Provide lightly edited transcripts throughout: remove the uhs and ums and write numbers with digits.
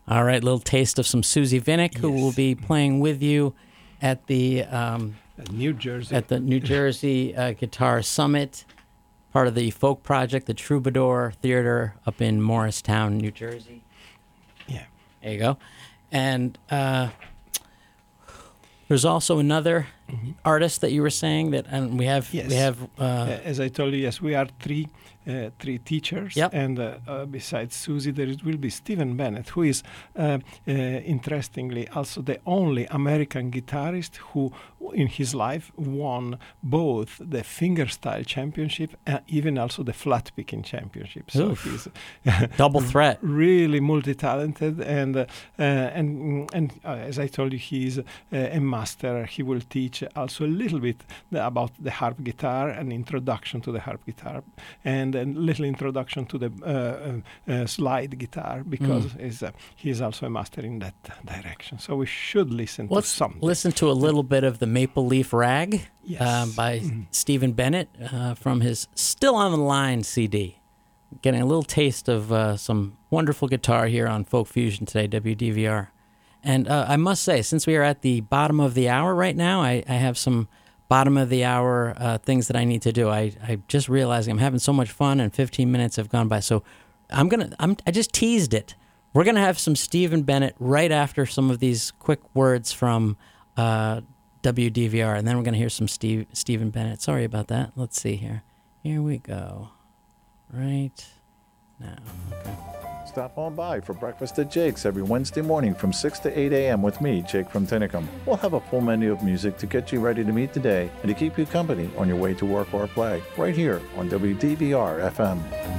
All right, little taste of some Susie Vinnick, who will be playing with you at the New Jersey Guitar Summit, part of the Folk Project, the Troubadour Theater up in Morristown, New Jersey. Yeah, there you go. And there's also another artist that you were saying that, and we have. As I told you, yes, we are three teachers, and besides Susie, will be Stephen Bennett, who is interestingly also the only American guitarist who, in his life, won both the fingerstyle championship and even also the flat picking championship. So he's double threat, really multi-talented, and as I told you, he's a master. He will teach also a little bit about the harp guitar, an introduction to the harp guitar, and a little introduction to the slide guitar, because he's also a master in that direction. So we should listen to something. Listen to a little bit of the Maple Leaf Rag by Stephen Bennett from his Still on the Line CD. Getting a little taste of some wonderful guitar here on Folk Fusion today, WDVR. And I must say, since we are at the bottom of the hour right now, I have some bottom of the hour things that I need to do. I just realizing I'm having so much fun, and 15 minutes have gone by. So I just teased it. We're gonna have some Stephen Bennett right after some of these quick words from WDVR, and then we're gonna hear some Stephen Bennett. Sorry about that. Let's see here. Here we go. Right now. Okay. Stop on by for breakfast at Jake's every Wednesday morning from 6 to 8 a.m. with me, Jake from Tinicum. We'll have a full menu of music to get you ready to meet the day and to keep you company on your way to work or play, right here on WDVR FM.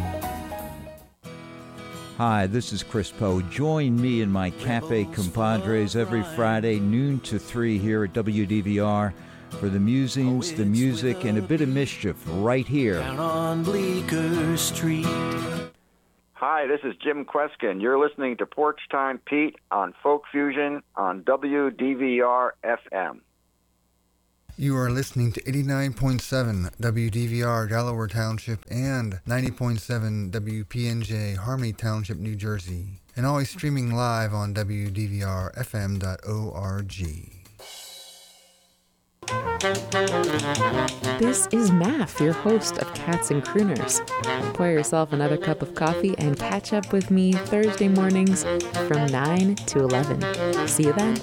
Hi, this is Chris Poe. Join me and my Cafe Compadres every Friday, noon to 3 here at WDVR for the musings, the music, and a bit of mischief right here. Down on Bleecker Street. Hi, this is Jim Queskin. You're listening to Porch Time Pete on Folk Fusion on WDVR FM. You are listening to 89.7 WDVR Delaware Township and 90.7 WPNJ Harmony Township, New Jersey, and always streaming live on WDVRFM.org. This is Maff, your host of Cats and Crooners. Pour yourself another cup of coffee and catch up with me Thursday mornings from 9 to 11. See you then.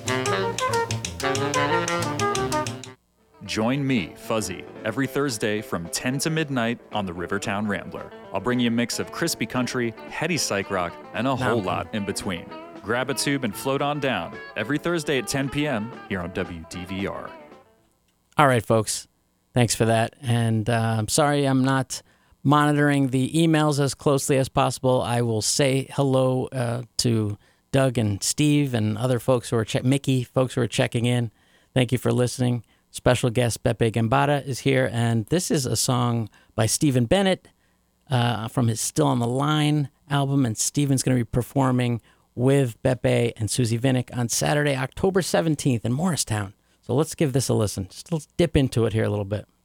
Join me, Fuzzy, every Thursday from 10 to midnight on the Rivertown Rambler. I'll bring you a mix of crispy country, heady psych rock, and a whole lot in between. Grab a tube and float on down every Thursday at 10 p.m. here on WDVR. All right, folks. Thanks for that. And I'm sorry I'm not monitoring the emails as closely as possible. I will say hello to Doug and Steve and other folks who are Mickey, folks who are checking in. Thank you for listening. Special guest Beppe Gambata is here, and this is a song by Stephen Bennett from his Still on the Line album, and Stephen's going to be performing with Beppe and Susie Vinnick on Saturday, October 17th in Morristown. So let's give this a listen. Let's dip into it here a little bit.